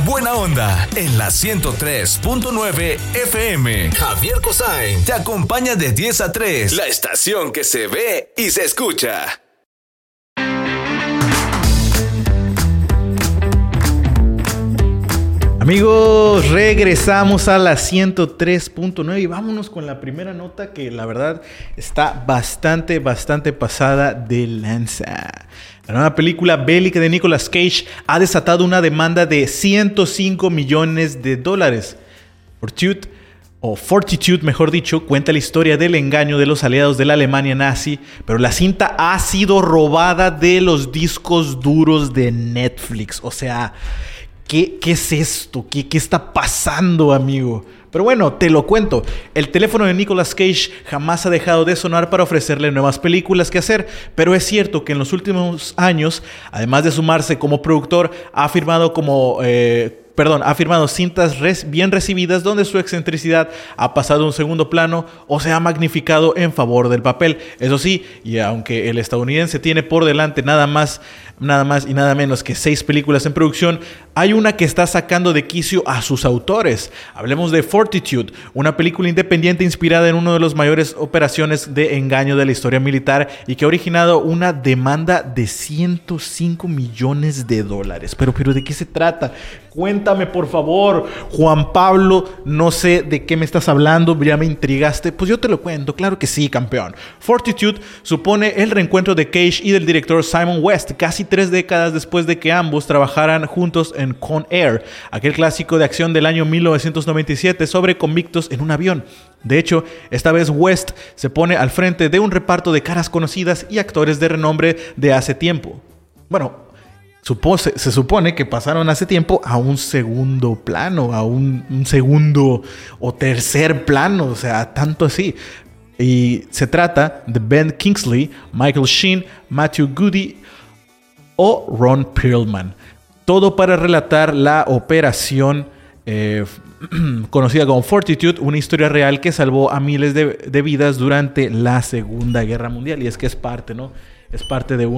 buena onda en la 103.9 FM. Javier Cossain te acompaña de 10 a 3, la estación que se ve y se escucha. Amigos, regresamos a la 103.9 y vámonos con la primera nota que la verdad está bastante pasada de lanza. La nueva película bélica de Nicolas Cage ha desatado una demanda de $105 millones. Fortitude, mejor dicho, cuenta la historia del engaño de los aliados de la Alemania nazi, pero la cinta ha sido robada de los discos duros de Netflix. O sea, ¿qué es esto? ¿Qué está pasando, amigo? Pero bueno, te lo cuento. El teléfono de Nicolas Cage jamás ha dejado de sonar para ofrecerle nuevas películas que hacer, pero es cierto que en los últimos años, además de sumarse como productor, ha firmado cintas bien recibidas donde su excentricidad ha pasado a un segundo plano o se ha magnificado en favor del papel. Eso sí, y aunque el estadounidense tiene por delante nada más y nada menos que 6 películas en producción, hay una que está sacando de quicio a sus autores. Hablemos de Fortitude, una película independiente inspirada en una de las mayores operaciones de engaño de la historia militar y que ha originado una demanda de $105 millones. Pero ¿de qué se trata? Cuéntame, por favor, Juan Pablo, no sé de qué me estás hablando, ya me intrigaste. Pues yo te lo cuento, claro que sí, campeón. Fortitude supone el reencuentro de Cage y del director Simon West, casi 3 décadas después de que ambos trabajaran juntos en Con Air, aquel clásico de acción del año 1997 sobre convictos en un avión. De hecho, esta vez West se pone al frente de un reparto de caras conocidas y actores de renombre de hace tiempo. Bueno, se supone que pasaron hace tiempo a un segundo plano, a un segundo o tercer plano, o sea, tanto así. Y se trata de Ben Kingsley, Michael Sheen, Matthew Goody o Ron Perlman. Todo para relatar la operación conocida como Fortitude, una historia real que salvó a miles de vidas durante la Segunda Guerra Mundial. Y es que es parte, ¿no? Es parte de